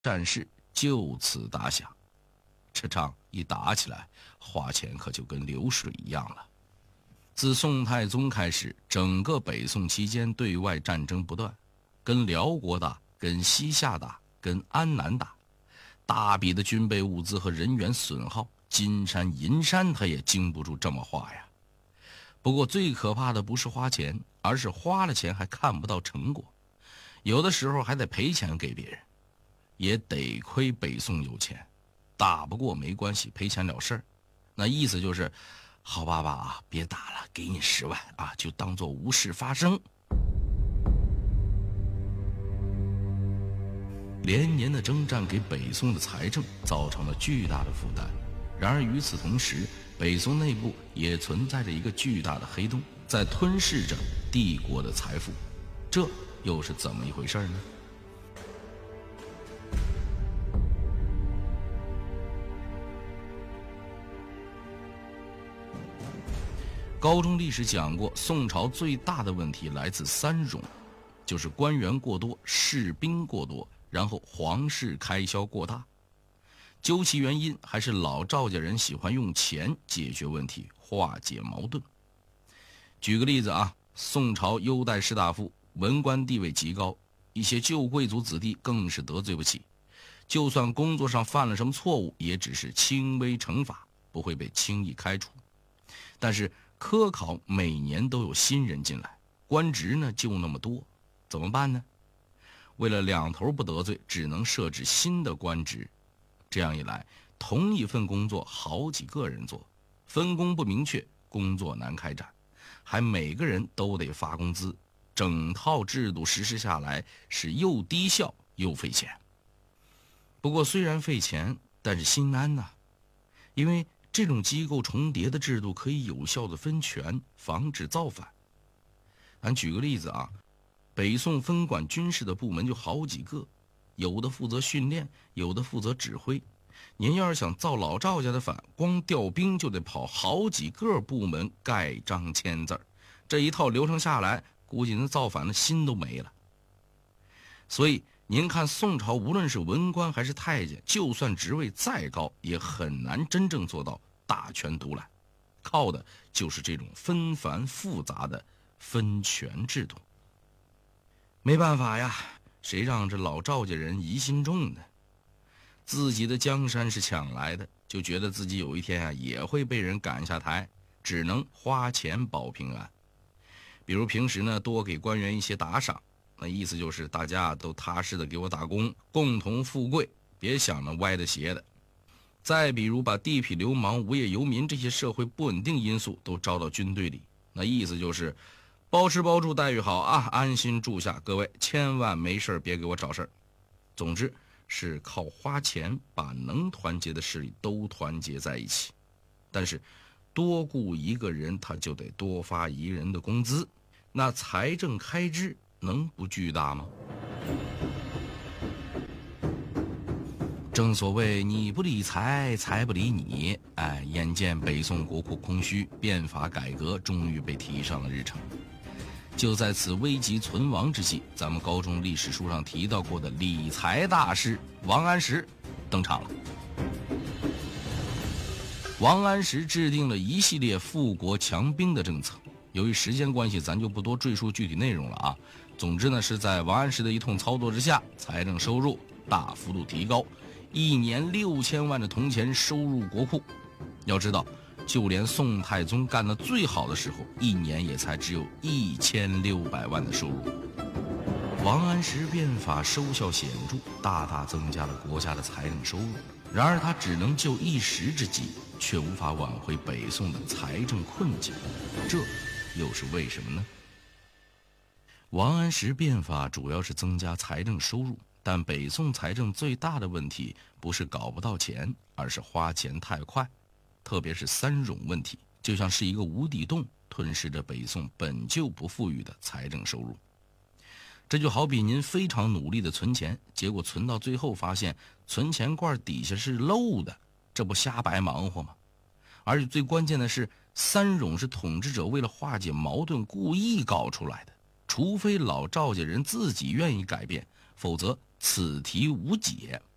战事就此打响。这仗一打起来，花钱可就跟流水一样了。自宋太宗开始，整个北宋期间对外战争不断，跟辽国打，跟西夏打，跟安南打，大笔的军备物资和人员损耗，金山银山他也经不住这么花呀。不过最可怕的不是花钱，而是花了钱还看不到成果，有的时候还得赔钱给别人。也得亏北宋有钱，打不过没关系，赔钱了事儿。那意思就是，好爸爸啊，别打了，给你10万啊，就当做无事发生。连年的征战给北宋的财政造成了巨大的负担。然而与此同时，北宋内部也存在着一个巨大的黑洞，在吞噬着帝国的财富。这又是怎么一回事呢？高中历史讲过，宋朝最大的问题来自3冗，就是官员过多、士兵过多，然后皇室开销过大。究其原因，还是老赵家人喜欢用钱解决问题，化解矛盾。举个例子啊，宋朝优待士大夫，文官地位极高，一些旧贵族子弟更是得罪不起。就算工作上犯了什么错误，也只是轻微惩罚，不会被轻易开除。但是科考每年都有新人进来，官职呢就那么多，怎么办呢？为了两头不得罪，只能设置新的官职。这样一来，同一份工作好几个人做，分工不明确，工作难开展，还每个人都得发工资，整套制度实施下来是又低效又费钱。不过虽然费钱，但是心安呐，因为这种机构重叠的制度可以有效的分权，防止造反。咱举个例子啊，北宋分管军事的部门就好几个，有的负责训练，有的负责指挥。您要是想造老赵家的反，光调兵就得跑好几个部门盖章签字，这一套流程下来，估计那造反的心都没了。所以您看宋朝无论是文官还是太监，就算职位再高，也很难真正做到大权独揽，靠的就是这种纷繁复杂的分权制度。没办法呀，谁让这老赵家人疑心重呢？自己的江山是抢来的，就觉得自己有一天啊也会被人赶下台，只能花钱保平安。比如平时呢多给官员一些打赏，那意思就是大家都踏实的给我打工，共同富贵，别想那歪的邪的。再比如把地痞流氓、无业游民这些社会不稳定因素都招到军队里，那意思就是包吃包住，待遇好啊，安心住下，各位千万没事别给我找事儿。总之是靠花钱把能团结的势力都团结在一起。但是多雇一个人，他就得多发一人的工资，那财政开支能不巨大吗？正所谓你不理财，财不理你。眼见北宋国库空虚，变法改革终于被提上了日程。就在此危急存亡之际，咱们高中历史书上提到过的理财大师王安石登场了。王安石制定了一系列富国强兵的政策，由于时间关系，咱就不多赘述具体内容了啊。总之呢，是在王安石的一通操作之下，财政收入大幅度提高，1年6000万的铜钱收入国库。要知道，就连宋太宗干得最好的时候，1年也才只有1600万的收入。王安石变法收效显著，大大增加了国家的财政收入。然而他只能救一时之急，却无法挽回北宋的财政困境，这又是为什么呢？王安石变法主要是增加财政收入，但北宋财政最大的问题不是搞不到钱，而是花钱太快，特别是3冗问题，就像是一个无底洞，吞噬着北宋本就不富裕的财政收入。这就好比您非常努力的存钱，结果存到最后发现存钱罐底下是漏的，这不瞎白忙活吗？而且最关键的是，3冗是统治者为了化解矛盾故意搞出来的，除非老赵家人自己愿意改变，否则此题无解。